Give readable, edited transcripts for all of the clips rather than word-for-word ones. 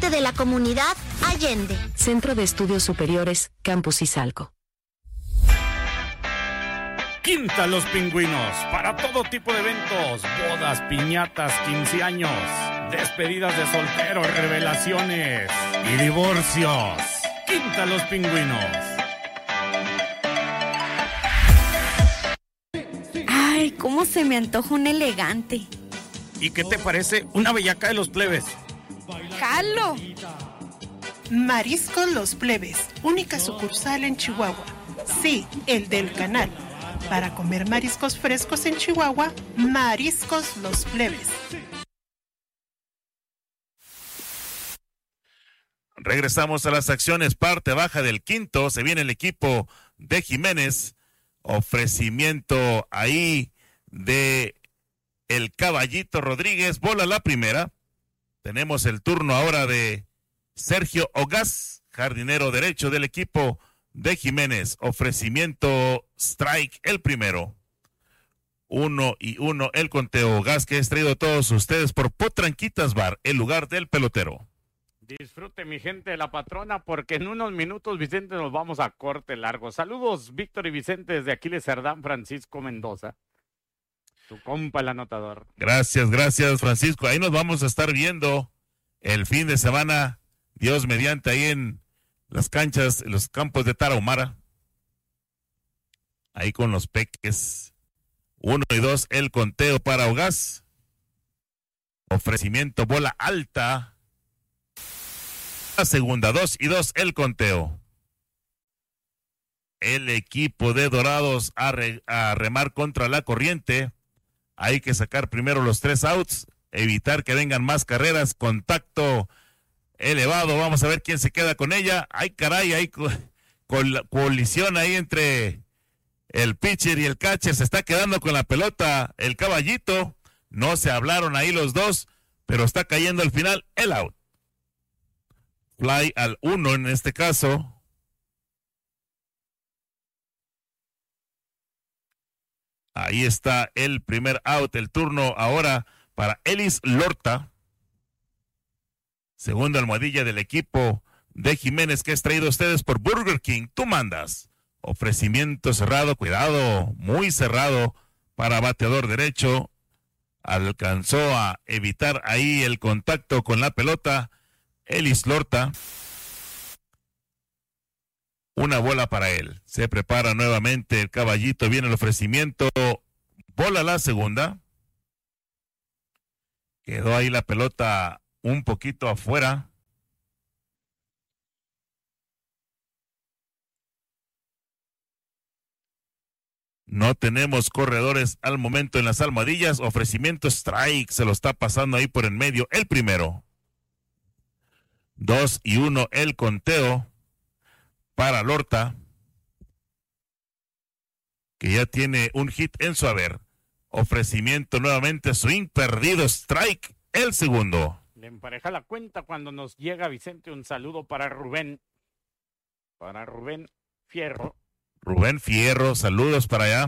parte de la comunidad Allende. Centro de Estudios Superiores, Campus Izalco. Quinta Los Pingüinos, para todo tipo de eventos, bodas, piñatas, 15 años, despedidas de solteros, revelaciones y divorcios. Quinta Los Pingüinos. Ay, cómo se me antoja un elegante. ¿Y qué te parece una bellaca de los plebes? ¡Jalo! Mariscos Los Plebes, única sucursal en Chihuahua. Sí, el del canal. Para comer mariscos frescos en Chihuahua, Mariscos Los Plebes. Regresamos a las acciones, parte baja del quinto, se viene el equipo de Jiménez, ofrecimiento ahí de el Caballito Rodríguez, bola la primera, tenemos el turno ahora de Sergio Ogaz, jardinero derecho del equipo de Jiménez, ofrecimiento strike el primero, 1-1 el conteo. Ogaz, que es traído a todos ustedes por Potranquitas Bar, el lugar del pelotero. Disfrute, mi gente de la patrona, porque en unos minutos, Vicente, nos vamos a corte largo. Saludos, Víctor y Vicente, desde Aquiles Cerdán, Francisco Mendoza. Tu compa, el anotador. Gracias, Francisco. Ahí nos vamos a estar viendo el fin de semana, Dios mediante, ahí en las canchas, en los campos de Tarahumara. Ahí con los peques. 1-2 el conteo para Ogaz. Ofrecimiento, bola alta. La segunda, 2-2 el conteo. El equipo de Dorados a remar contra la corriente. Hay que sacar primero los 3 outs, evitar que vengan más carreras, contacto elevado, vamos a ver quién se queda con ella. Ay, caray, hay colisión ahí entre el pitcher y el catcher, se está quedando con la pelota el Caballito, no se hablaron ahí los dos, pero está cayendo al final el out. Fly al 1 en este caso. Ahí está el primer out, el turno ahora para Elis Lorta. Segunda almohadilla del equipo de Jiménez, que es traído a ustedes por Burger King. Tú mandas. Ofrecimiento cerrado, cuidado, muy cerrado para bateador derecho. Alcanzó a evitar ahí el contacto con la pelota Elis Lorta. Una bola para él. Se prepara nuevamente el Caballito. Viene el ofrecimiento. Bola la segunda. Quedó ahí la pelota un poquito afuera. No tenemos corredores al momento en las almohadillas. Ofrecimiento strike. Se lo está pasando ahí por en medio. El primero. 2-1 el conteo para Lorta, que ya tiene un hit en su haber. Ofrecimiento nuevamente, swing perdido, strike, el segundo. Le empareja la cuenta cuando nos llega, Vicente, un saludo para Rubén Fierro. Rubén Fierro, saludos para allá.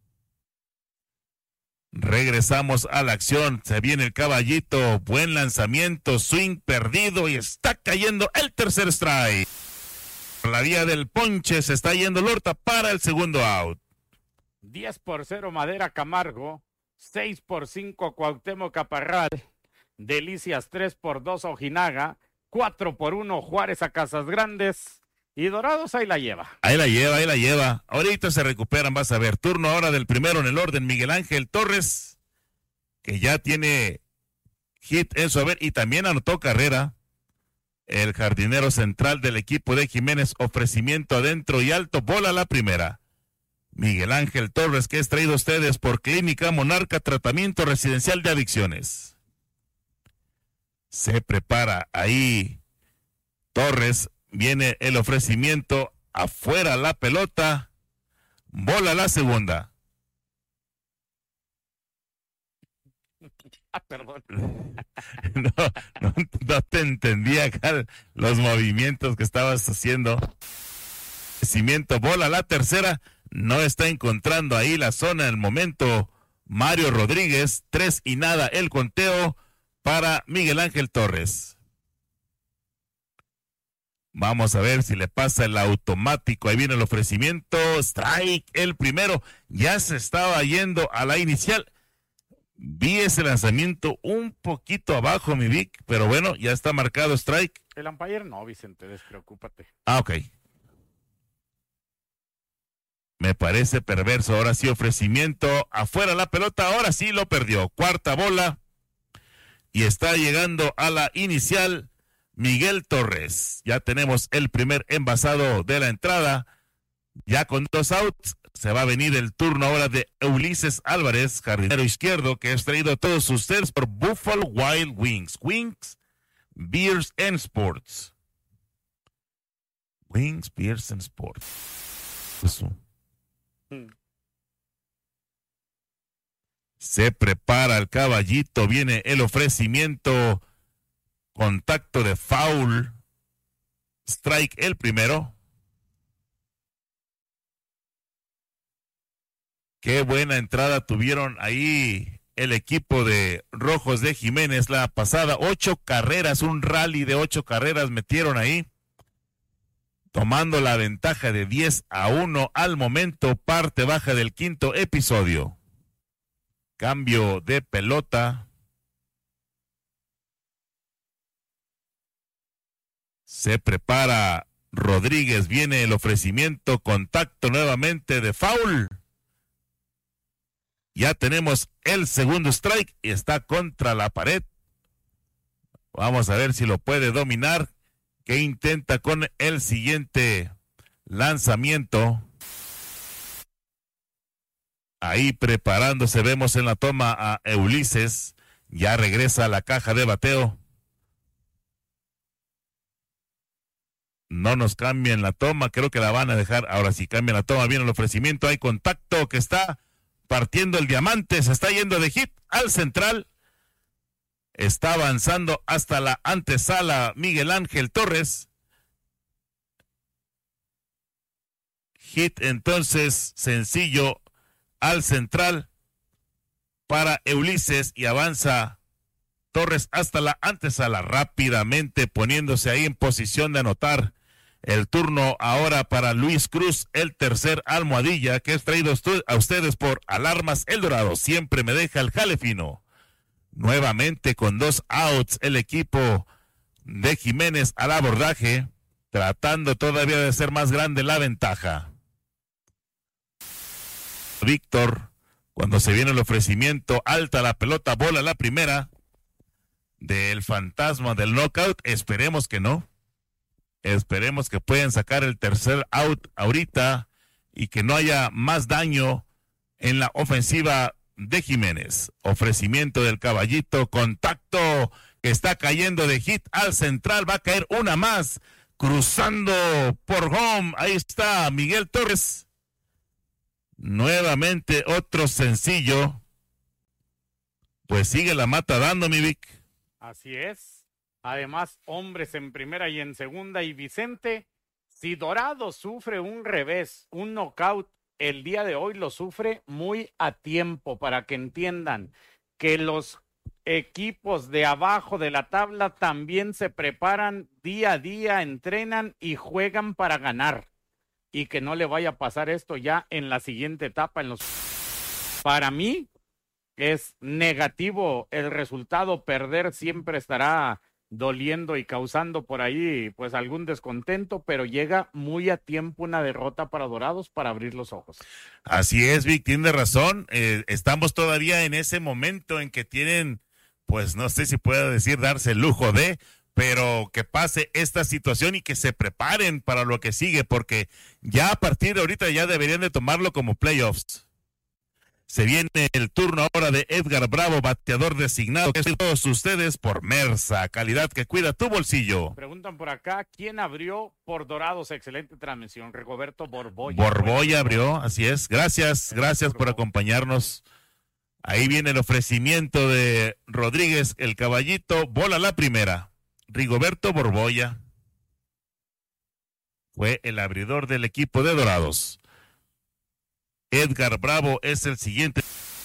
Regresamos a la acción, se viene el Caballito, buen lanzamiento, swing perdido y está cayendo el tercer strike. Por la vía del ponche se está yendo Lorta para el segundo out. 10-0 Madera Camargo, 6-5 Cuauhtémoc Caparral, Delicias 3-2 Ojinaga, 4-1 Juárez a Casas Grandes y Dorados ahí la lleva. Ahí la lleva. Ahorita se recuperan, vas a ver. Turno ahora del primero en el orden, Miguel Ángel Torres, que ya tiene hit en su haber y también anotó carrera. El jardinero central del equipo de Jiménez, ofrecimiento adentro y alto, bola la primera. Miguel Ángel Torres, que es traído a ustedes por Clínica Monarca, tratamiento residencial de adicciones. Se prepara ahí Torres, viene el ofrecimiento, afuera la pelota, bola la segunda. Perdón. No te entendía acá los movimientos que estabas haciendo. Cimiento, bola la tercera, no está encontrando ahí la zona en el momento. Mario Rodríguez, 3-0 el conteo para Miguel Ángel Torres. Vamos a ver si le pasa el automático. Ahí viene el ofrecimiento. Strike, el primero. Ya se estaba yendo a la inicial. Vi ese lanzamiento un poquito abajo, mi Vic, pero bueno, ya está marcado strike. El umpire no, Vicente, despreocúpate. Ok. Me parece perverso. Ahora sí, ofrecimiento. Afuera la pelota. Ahora sí lo perdió. Cuarta bola. Y está llegando a la inicial Miguel Torres. Ya tenemos el primer envasado de la entrada. Ya con 2 outs. Se va a venir el turno ahora de Ulises Álvarez, jardinero izquierdo, que es traído a todos ustedes por Buffalo Wild Wings. Wings, Beers and Sports. Wings, Beers and Sports. Eso. Se prepara el caballito, viene el ofrecimiento, contacto de foul, strike el primero. Qué buena entrada tuvieron ahí el equipo de Rojos de Jiménez la pasada. 8 carreras, un rally de 8 carreras metieron ahí, tomando la ventaja de 10-1 al momento, parte baja del quinto episodio. Cambio de pelota. Se prepara Rodríguez, viene el ofrecimiento, contacto nuevamente de foul. Ya tenemos el segundo strike y está contra la pared. Vamos a ver si lo puede dominar. ¿Qué intenta con el siguiente lanzamiento? Ahí preparándose, vemos en la toma a Ulises. Ya regresa a la caja de bateo. No nos cambian la toma, creo que la van a dejar. Ahora sí cambian la toma, viene el ofrecimiento. Hay contacto que está partiendo el diamante, se está yendo de hit al central. Está avanzando hasta la antesala Miguel Ángel Torres. Hit entonces sencillo al central para Ulises y avanza Torres hasta la antesala rápidamente poniéndose ahí en posición de anotar. El turno ahora para Luis Cruz, el tercer almohadilla que es traído a ustedes por Alarmas El Dorado. Siempre me deja el jale fino. Nuevamente con 2 outs el equipo de Jiménez al abordaje, tratando todavía de ser más grande la ventaja. Víctor, cuando se viene el ofrecimiento, alta la pelota, bola la primera del fantasma del knockout. Esperemos que no. Esperemos que puedan sacar el tercer out ahorita y que no haya más daño en la ofensiva de Jiménez. Ofrecimiento del caballito, contacto que está cayendo de hit al central, va a caer una más, cruzando por home, ahí está Miguel Torres. Nuevamente otro sencillo, pues sigue la mata dando, mi Vic. Así es. Además, hombres en primera y en segunda. Y Vicente, si Dorado sufre un revés, un knockout, el día de hoy lo sufre muy a tiempo, para que entiendan que los equipos de abajo de la tabla también se preparan día a día, entrenan y juegan para ganar. Y que no le vaya a pasar esto ya en la siguiente etapa. Para mí es negativo el resultado. Perder siempre estará doliendo y causando por ahí pues algún descontento, pero llega muy a tiempo una derrota para Dorados para abrir los ojos. Así es, Vic, tiene razón. Estamos todavía en ese momento en que tienen, pues no sé si puedo decir darse el lujo de, pero que pase esta situación y que se preparen para lo que sigue, porque ya a partir de ahorita ya deberían de tomarlo como playoffs. Se viene el turno ahora de Edgar Bravo, bateador designado, que es todos ustedes por Mersa, calidad que cuida tu bolsillo. Preguntan por acá, ¿quién abrió por Dorados? Excelente transmisión, Rigoberto Borboya. Borboya abrió, así es. Gracias por acompañarnos. Ahí viene el ofrecimiento de Rodríguez, el caballito, bola la primera. Rigoberto Borboya fue el abridor del equipo de Dorados. Edgar Bravo es el siguiente.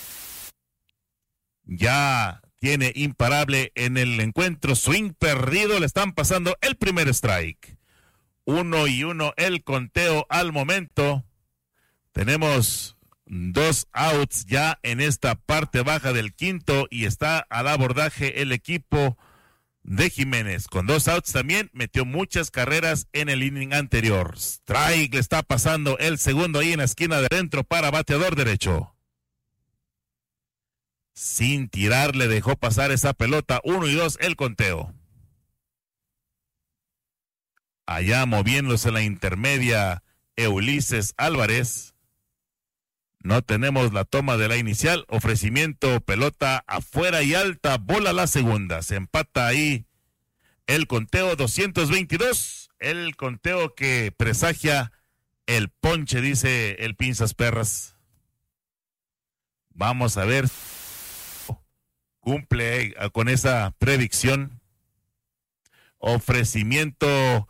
Ya tiene imparable en el encuentro. Swing perdido. Le están pasando el primer strike. 1-1 el conteo al momento. Tenemos 2 outs ya en esta parte baja del quinto y está al abordaje el equipo de Jiménez. Con 2 outs también metió muchas carreras en el inning anterior. Strike le está pasando el segundo ahí en la esquina de adentro para bateador derecho. Sin tirar le dejó pasar esa pelota. 1-2 el conteo. Allá moviéndose la intermedia Ulises Álvarez. No tenemos la toma de la inicial. Ofrecimiento, pelota afuera y alta. Bola la segunda. Se empata ahí el conteo 222. El conteo que presagia el ponche, dice el Pinzas Perras. Vamos a ver. Cumple con esa predicción. Ofrecimiento.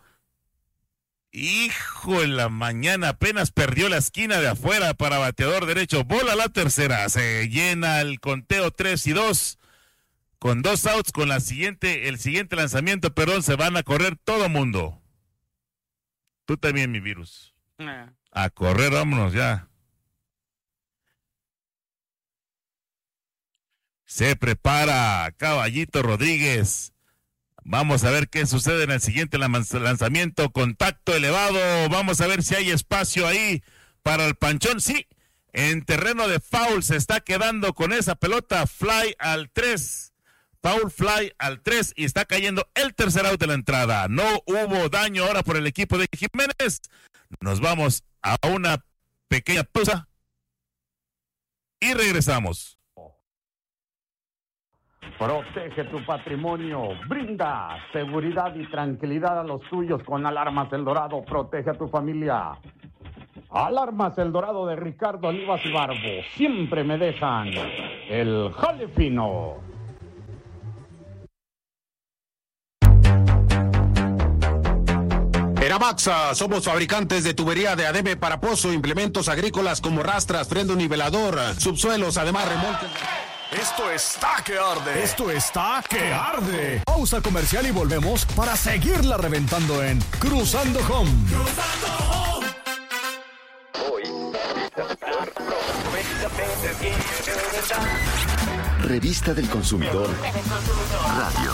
Hijo, en la mañana apenas perdió la esquina de afuera para bateador derecho. Bola la tercera. Se llena el conteo 3-2. Con 2 outs, con el siguiente lanzamiento, se van a correr todo mundo. Tú también, mi virus. A correr, vámonos ya. Se prepara Caballito Rodríguez. Vamos a ver qué sucede en el siguiente lanzamiento. Contacto elevado. Vamos a ver si hay espacio ahí para el Panchón. Sí, en terreno de foul se está quedando con esa pelota. Fly al 3. Foul fly al 3 y está cayendo el tercer out de la entrada. No hubo daño ahora por el equipo de Jiménez. Nos vamos a una pequeña pausa y regresamos. Protege tu patrimonio, brinda seguridad y tranquilidad a los tuyos con Alarmas El Dorado. Protege a tu familia. Alarmas El Dorado de Ricardo Olivas y Barbo. Siempre me dejan el jale fino. Eramaxa, somos fabricantes de tubería de ADM para pozo, implementos agrícolas como rastras, freno nivelador, subsuelos, además remolques. Esto está que arde. Esto está que arde. Pausa comercial y volvemos para seguirla reventando en Cruzando Home. Cruzando Home. Revista del Consumidor Radio.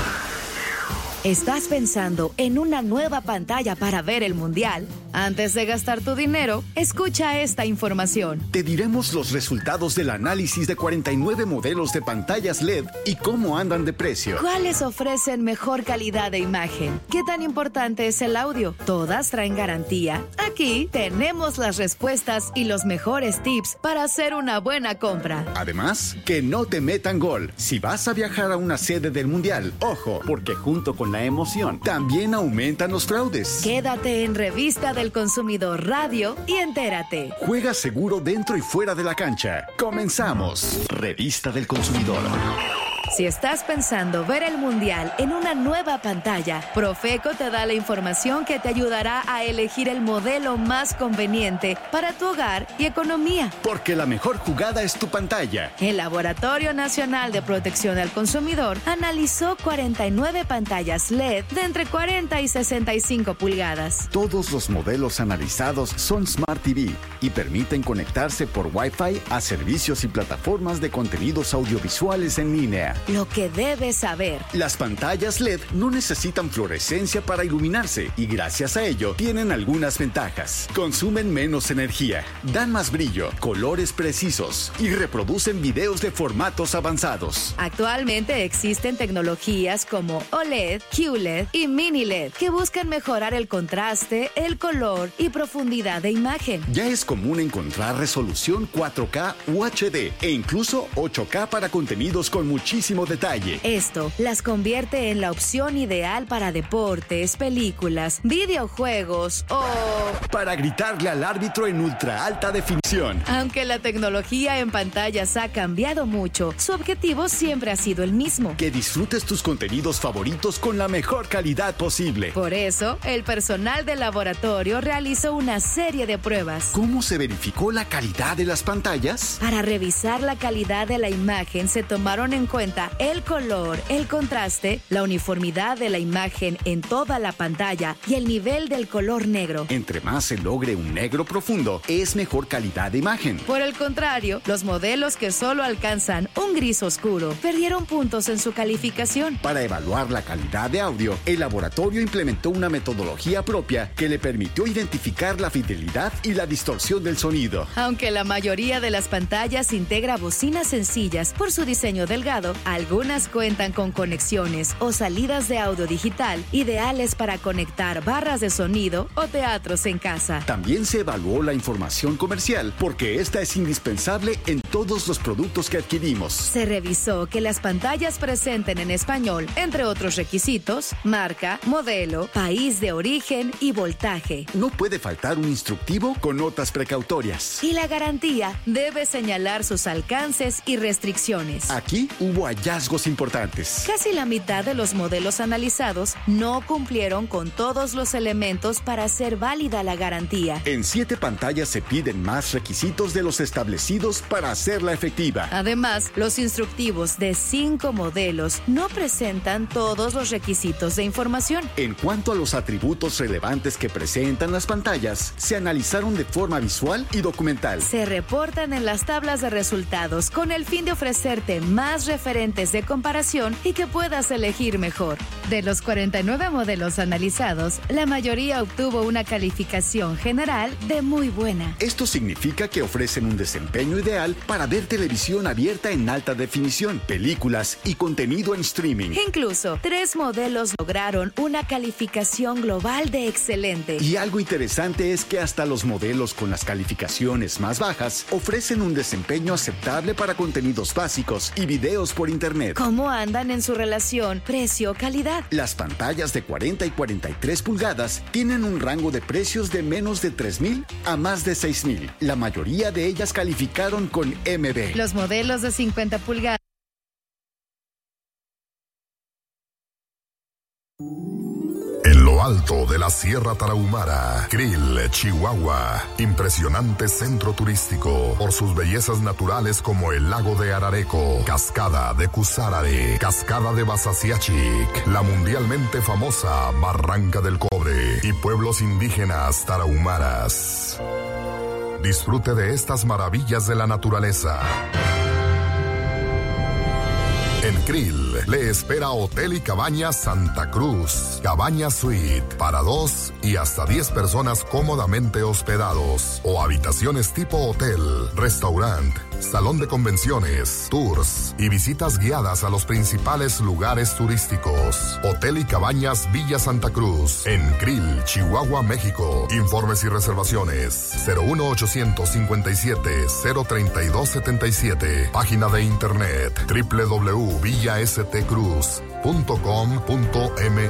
¿Estás pensando en una nueva pantalla para ver el Mundial? Antes de gastar tu dinero, escucha esta información. Te diremos los resultados del análisis de 49 modelos de pantallas LED y cómo andan de precio. ¿Cuáles ofrecen mejor calidad de imagen? ¿Qué tan importante es el audio? ¿Todas traen garantía? Aquí tenemos las respuestas y los mejores tips para hacer una buena compra. Además, que no te metan gol. Si vas a viajar a una sede del Mundial, ojo, porque junto con la emoción, también aumentan los fraudes. Quédate en Revista del Consumidor Radio y entérate. Juega seguro dentro y fuera de la cancha. Comenzamos. Revista del Consumidor. Si estás pensando ver el Mundial en una nueva pantalla, Profeco te da la información que te ayudará a elegir el modelo más conveniente para tu hogar y economía. Porque la mejor jugada es tu pantalla. El Laboratorio Nacional de Protección al Consumidor analizó 49 pantallas LED de entre 40 y 65 pulgadas. Todos los modelos analizados son Smart TV y permiten conectarse por Wi-Fi a servicios y plataformas de contenidos audiovisuales en línea. Lo que debes saber. Las pantallas LED no necesitan fluorescencia para iluminarse y gracias a ello tienen algunas ventajas. Consumen menos energía, dan más brillo, colores precisos y reproducen videos de formatos avanzados. Actualmente existen tecnologías como OLED, QLED y Mini LED que buscan mejorar el contraste, el color y profundidad de imagen. Ya es común encontrar resolución 4K UHD e incluso 8K para contenidos con muchísimo detalle. Esto las convierte en la opción ideal para deportes, películas, videojuegos o para gritarle al árbitro en ultra alta definición. Aunque la tecnología en pantallas ha cambiado mucho, su objetivo siempre ha sido el mismo: que disfrutes tus contenidos favoritos con la mejor calidad posible. Por eso, el personal del laboratorio realizó una serie de pruebas. ¿Cómo se verificó la calidad de las pantallas? Para revisar la calidad de la imagen se tomaron en cuenta importa el color, el contraste, la uniformidad de la imagen en toda la pantalla y el nivel del color negro. Entre más se logre un negro profundo, es mejor calidad de imagen. Por el contrario, los modelos que solo alcanzan un gris oscuro perdieron puntos en su calificación. Para evaluar la calidad de audio, el laboratorio implementó una metodología propia que le permitió identificar la fidelidad y la distorsión del sonido. Aunque la mayoría de las pantallas integra bocinas sencillas por su diseño delgado, algunas cuentan con conexiones o salidas de audio digital ideales para conectar barras de sonido o teatros en casa. También se evaluó la información comercial porque esta es indispensable en todos los productos que adquirimos. Se revisó que las pantallas presenten en español, entre otros requisitos, marca, modelo, país de origen y voltaje. No puede faltar un instructivo con notas precautorias. Y la garantía debe señalar sus alcances y restricciones. Aquí hubo hallazgos importantes. Casi la mitad de los modelos analizados no cumplieron con todos los elementos para hacer válida la garantía. En 7 pantallas se piden más requisitos de los establecidos para hacerla efectiva. Además, los instructivos de 5 modelos no presentan todos los requisitos de información. En cuanto a los atributos relevantes que presentan las pantallas, se analizaron de forma visual y documental. Se reportan en las tablas de resultados con el fin de ofrecerte más referentes de comparación y que puedas elegir mejor. De los 49 modelos analizados, la mayoría obtuvo una calificación general de muy buena. Esto significa que ofrecen un desempeño ideal para ver televisión abierta en alta definición, películas y contenido en streaming. Incluso, 3 modelos lograron una calificación global de excelente. Y algo interesante es que hasta los modelos con las calificaciones más bajas ofrecen un desempeño aceptable para contenidos básicos y videos por internet. ¿Cómo andan en su relación precio-calidad? Las pantallas de 40 y 43 pulgadas tienen un rango de precios de menos de 3,000 a más de 6,000. La mayoría de ellas calificaron con MB. Los modelos de 50 pulgadas. En lo alto de la Sierra Tarahumara, Krill, Chihuahua, impresionante centro turístico por sus bellezas naturales como el lago de Arareco, cascada de Cusarare, cascada de Basasiachic, la mundialmente famosa Barranca del Cobre y pueblos indígenas tarahumaras. Disfrute de estas maravillas de la naturaleza. En Krill le espera Hotel y Cabañas Santa Cruz, Cabaña Suite, para 2 y hasta 10 personas cómodamente hospedados, o habitaciones tipo hotel, restaurante, salón de convenciones, tours y visitas guiadas a los principales lugares turísticos. Hotel y Cabañas Villa Santa Cruz, en Krill, Chihuahua, México. Informes y reservaciones 01857-03277. Página de internet www.villasttcruz.com.mx.